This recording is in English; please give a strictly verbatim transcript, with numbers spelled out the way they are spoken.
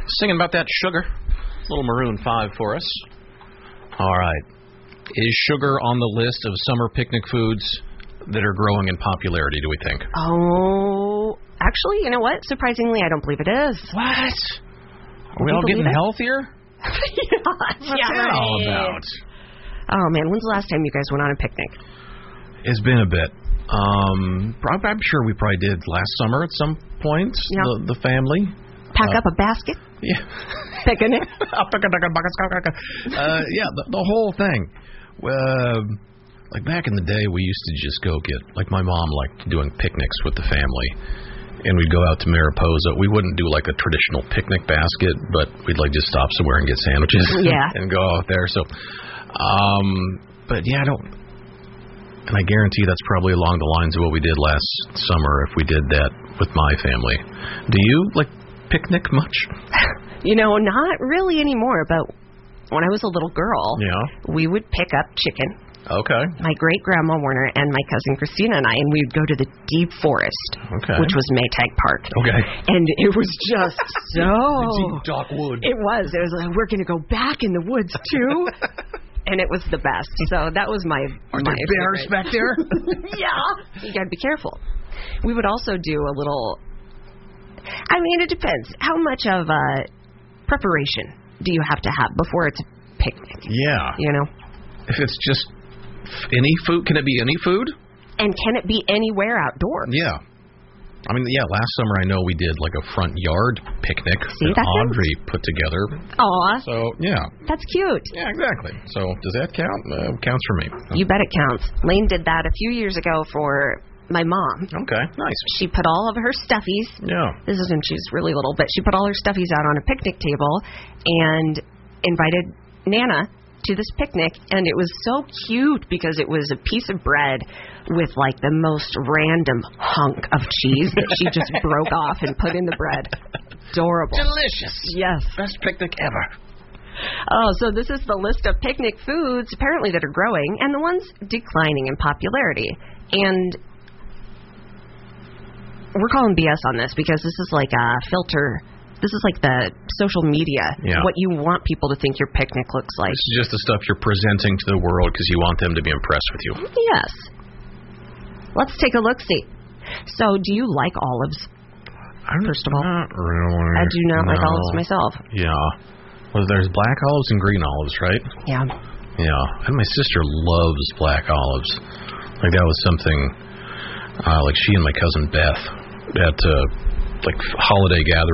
Singing about that sugar. Little Maroon five for us. All right. Is sugar on the list of summer picnic foods that are growing in popularity, do we think? Oh, actually, you know what? Surprisingly, I don't believe it is. What? Are we all getting it? healthier? yeah, What's yeah, that all right. about? Oh, man, when's the last time you guys went on a picnic? It's been a bit. Um, I'm sure we probably did last summer at some point, Yeah. the, the family. Pack Uh, up a basket? Yeah. Picnic? uh, yeah, the, the whole thing. Uh, like back in the day, we used to just go get, like my mom liked doing picnics with the family. And we'd go out to Mariposa. We wouldn't do like a traditional picnic basket, but we'd like just stop somewhere and get sandwiches. Yeah. And go out there. So, um, but yeah, I don't. And I guarantee that's probably along the lines of what we did last summer if we did that with my family. Do you like picnic much? You know, not really anymore, but when I was a little girl, Yeah. we would pick up chicken. Okay. My great-grandma Warner and my cousin Christina and I, and we would go to the deep forest, Okay. which was Maytag Park. Okay. And it was just so... Deep dark wood. It was. It was like, we're going to go back in the woods, too. And it was the best. So that was my... Are my there bears favorite. back there? Yeah. You got to be careful. We would also do a little... I mean, it depends. How much of a preparation do you have to have before it's a picnic? Yeah. You know? If it's just any food, can it be any food? And can it be anywhere outdoors? Yeah. I mean, yeah, last summer I know we did like a front yard picnic See, that that Audrey put together. Aw, So, yeah. that's cute. Yeah, exactly. So, does that count? Uh, counts for me. You bet it counts. Lane did that a few years ago for my mom. Okay, nice. She put all of her stuffies. Yeah. This is when she was really little, but she put all her stuffies out on a picnic table and invited Nana to this picnic, and it was so cute because it was a piece of bread with like the most random hunk of cheese that she just broke off and put in the bread. Adorable. Delicious. Yes. Best picnic ever. Oh, so this is the list of picnic foods apparently that are growing and the ones declining in popularity. And we're calling B S on this because this is like a filter. This is like the social media, Yeah. what you want people to think your picnic looks like. This is just the stuff you're presenting to the world because you want them to be impressed with you. Yes. Let's take a look-see. So, do you like olives? First of all, Not really. I do not like No. olives myself. Yeah. Well, there's black olives and green olives, right? Yeah. Yeah. And my sister loves black olives. Like, that was something, uh, like she and my cousin Beth at, uh, like, holiday gathering.